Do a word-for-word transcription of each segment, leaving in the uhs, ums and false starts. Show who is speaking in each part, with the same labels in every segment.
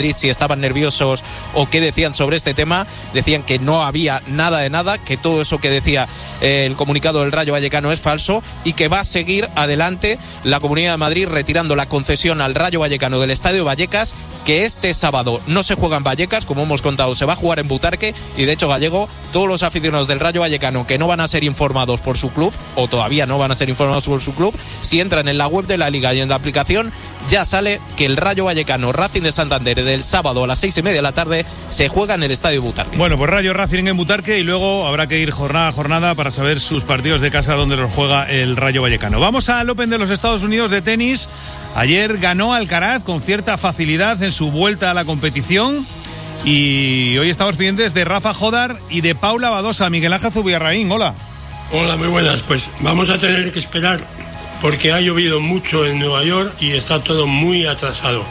Speaker 1: si estaban nerviosos o qué decían sobre este tema. Decían que no había nada de nada, que todo eso que decía eh, el comunicado del Rayo Vallecano es falso y que va a seguir adelante la Comunidad de Madrid retirando la concesión al Rayo Vallecano del Estadio Vallecas, que este sábado no se juega en Vallecas, como hemos contado, se va a jugar en Butarque. Y de hecho, Gallego, todos los aficionados del Rayo Vallecano que no van a ser informados por su club, o todavía no van a ser informados por su club, si entran en la web de la Liga y en la aplicación, ya sale que el Rayo Vallecano Racing de Santander del sábado a las seis y media de la tarde se juega en el Estadio Butarque.
Speaker 2: Bueno, pues Rayo Racing en Butarque, y luego habrá que ir jornada a jornada para saber sus partidos de casa donde los juega el Rayo Vallecano. Vamos al Open de los Estados Unidos de tenis. Ayer ganó Alcaraz con cierta facilidad en su vuelta a la competición, y hoy estamos pendientes de Rafa Jodar y de Paula Badosa. Miguel Ángel Zubiarraín, hola.
Speaker 3: Hola, muy buenas. Pues vamos a tener que esperar porque ha llovido mucho en Nueva York y está todo muy atrasado.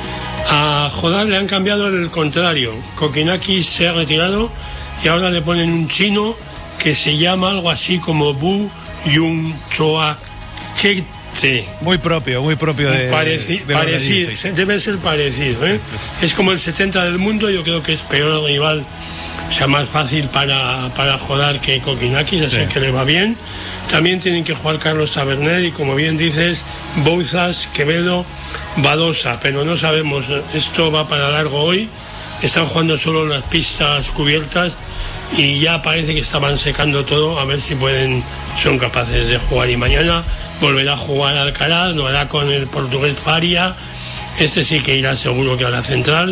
Speaker 3: A Jodar le han cambiado el contrario. Kokinakis se ha retirado y ahora le ponen un chino que se llama algo así como Bu Yung Choa Kete.
Speaker 2: Muy propio, muy propio de...
Speaker 3: Pareci-
Speaker 2: de
Speaker 3: parecido,
Speaker 2: sí.
Speaker 3: Debe ser parecido, ¿eh? Sí, sí. Es como el setenta del mundo. Yo creo que es peor rival, o sea, más fácil para, para Jodar que Kokinakis, así sí. que le va bien. También tienen que jugar Carlos Taberner y, como bien dices, Bouzas, Quevedo, Badosa, pero no sabemos, esto va para largo hoy. Están jugando solo en las pistas cubiertas y ya parece que estaban secando todo, a ver si pueden, son capaces de jugar. Y mañana volverá a jugar Alcaraz, lo hará con el portugués Faria, este sí que irá seguro que a la central,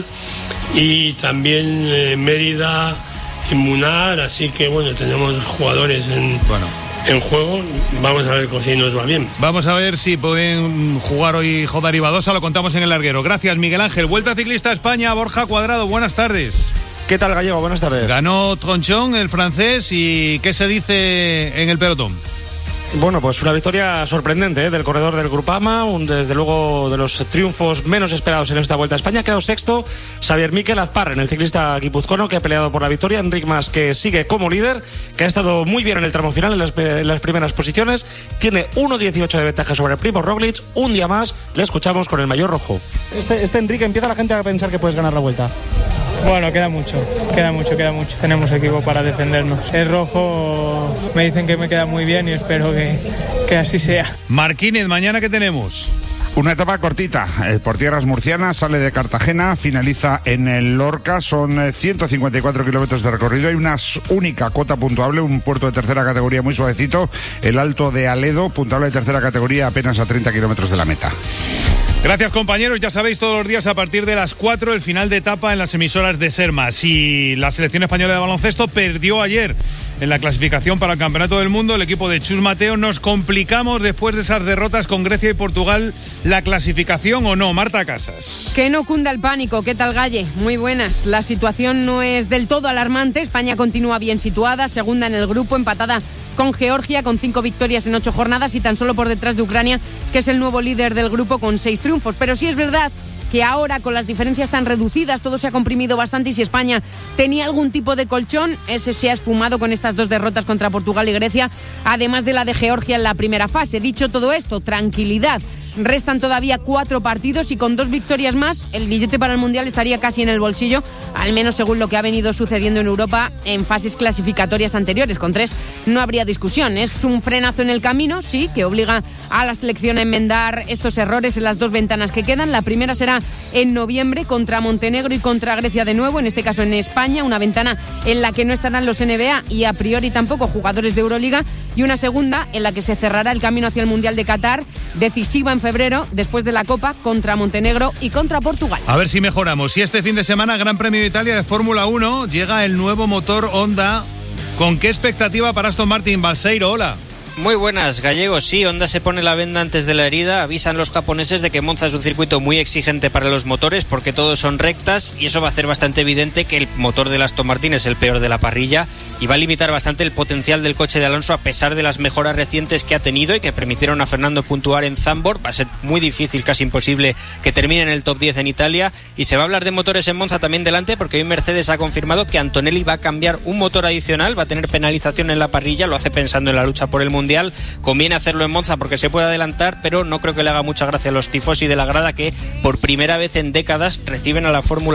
Speaker 3: y también eh, Mérida y Munar, así que bueno, tenemos jugadores en... Bueno. En juego, vamos a ver si nos va bien.
Speaker 2: Vamos a ver si pueden jugar hoy Jodar y Badosa, lo contamos en el larguero. Gracias, Miguel Ángel. Vuelta Ciclista a España, Borja Cuadrado, buenas tardes.
Speaker 4: ¿Qué tal, Gallego? Buenas tardes.
Speaker 2: Ganó Tronchón, el francés, y ¿qué se dice en el pelotón?
Speaker 4: Bueno, pues una victoria sorprendente ¿eh? del corredor del Grupama, un desde luego de los triunfos menos esperados en esta Vuelta a España. Ha quedado sexto Xavier Miquel Azparren, el ciclista guipuzcoano que ha peleado por la victoria. Enric Mas, que sigue como líder, que ha estado muy bien en el tramo final, en las, en las primeras posiciones. Tiene uno dieciocho de ventaja sobre el Primo Roglic. Un día más le escuchamos con el maillot rojo.
Speaker 5: Este, este Enrique, empieza la gente a pensar que puedes ganar la Vuelta. Bueno, queda mucho, queda mucho, queda mucho. Tenemos equipo para defendernos. El rojo me dicen que me queda muy bien y espero que, que así sea.
Speaker 2: Marquínez, ¿mañana qué tenemos?
Speaker 6: Una etapa cortita, eh, por tierras murcianas, sale de Cartagena, finaliza en el Lorca, son eh, ciento cincuenta y cuatro kilómetros de recorrido, hay una única cuota puntuable, un puerto de tercera categoría muy suavecito, el Alto de Aledo, puntuable de tercera categoría apenas a treinta kilómetros de la meta.
Speaker 2: Gracias, compañeros. Ya sabéis, todos los días a partir de las cuatro el final de etapa en las emisoras de Sermas. Y la selección española de baloncesto perdió ayer en la clasificación para el Campeonato del Mundo. El equipo de Chus Mateo, nos complicamos después de esas derrotas con Grecia y Portugal la clasificación, ¿o no? Marta Casas.
Speaker 7: Que no cunda el pánico. ¿Qué tal, Galle? Muy buenas. La situación no es del todo alarmante. España continúa bien situada, segunda en el grupo, empatada con Georgia, con cinco victorias en ocho jornadas y tan solo por detrás de Ucrania, que es el nuevo líder del grupo con seis triunfos. Pero sí es verdad que ahora, con las diferencias tan reducidas, todo se ha comprimido bastante, y si España tenía algún tipo de colchón, ese se ha esfumado con estas dos derrotas contra Portugal y Grecia, además de la de Georgia en la primera fase. Dicho todo esto, tranquilidad. Restan todavía cuatro partidos y con dos victorias más, el billete para el Mundial estaría casi en el bolsillo, al menos según lo que ha venido sucediendo en Europa en fases clasificatorias anteriores. Con tres no habría discusión. Es un frenazo en el camino, sí, que obliga a la selección a enmendar estos errores en las dos ventanas que quedan. La primera será en noviembre contra Montenegro y contra Grecia de nuevo, en este caso en España, una ventana en la que no estarán los N B A y a priori tampoco jugadores de Euroliga, y una segunda en la que se cerrará el camino hacia el Mundial de Qatar, decisiva en febrero, después de la Copa, contra Montenegro y contra Portugal.
Speaker 2: A ver si mejoramos. Y este fin de semana, Gran Premio de Italia de Fórmula uno, llega el nuevo motor Honda. ¿Con qué expectativa para Aston Martin? Balseiro, hola.
Speaker 8: Muy buenas, Gallegos. Sí, Honda se pone la venda antes de la herida. Avisan los japoneses de que Monza es un circuito muy exigente para los motores porque todos son rectas, y eso va a hacer bastante evidente que el motor del Aston Martin es el peor de la parrilla y va a limitar bastante el potencial del coche de Alonso a pesar de las mejoras recientes que ha tenido y que permitieron a Fernando puntuar en Zandvoort. Va a ser muy difícil, casi imposible, que termine en el top diez en Italia. Y se va a hablar de motores en Monza también delante, porque hoy Mercedes ha confirmado que Antonelli va a cambiar un motor adicional, va a tener penalización en la parrilla, lo hace pensando en la lucha por el Mundial. Conviene hacerlo en Monza porque se puede adelantar, pero no creo que le haga mucha gracia a los tifosi de la grada, que por primera vez en décadas reciben a la Fórmula